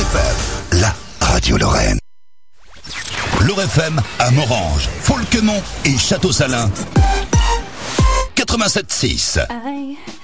FM, la radio Lorraine. L'ORFM à Morange, Folquemont et Château-Salins. 87.6.